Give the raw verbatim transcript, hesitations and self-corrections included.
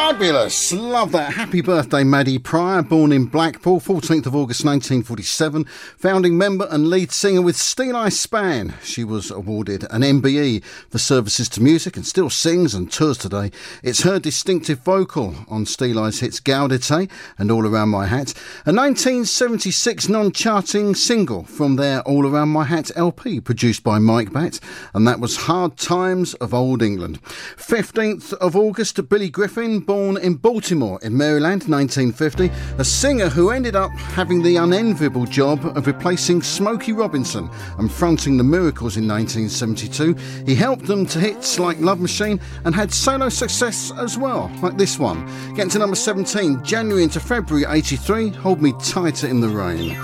Fabulous. Love that. Happy birthday, Maddie Pryor, born in Blackpool, fourteenth of August nineteen forty-seven, founding member and lead singer with Steeleye Span. She was awarded an M B E for services to music and still sings and tours today. It's her distinctive vocal on Steeleye's hits Gaudete and All Around My Hat, a nineteen seventy-six non-charting single from their All Around My Hat L P produced by Mike Batt, and that was Hard Times of Old England. fifteenth of August, Billy Griffin, born in Baltimore in Maryland, nineteen fifty, a singer who ended up having the unenviable job of replacing Smokey Robinson and fronting the Miracles in nineteen seventy-two. He helped them to hits like Love Machine and had solo success as well, like this one. Getting to number seventeen, January into February eighty-three, Hold Me Tighter in the Rain.